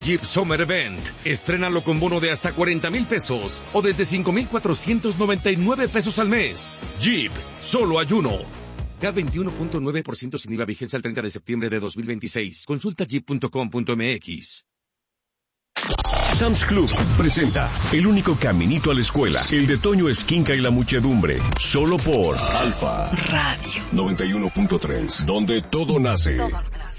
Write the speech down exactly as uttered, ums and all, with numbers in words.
Jeep Summer Event. Estrénalo con bono de hasta cuarenta mil pesos o desde cinco mil cuatrocientos noventa y nueve pesos al mes. Jeep, solo hay uno. K veintiuno punto nueve por ciento sin I V A, vigencia el treinta de septiembre de dos mil veintiséis. Consulta jeep punto com punto m x. Sam's Club presenta El único caminito a la escuela, el de Toño Esquinca y la muchedumbre, solo por Alfa Radio noventa y uno punto tres, donde todo nace. Todo.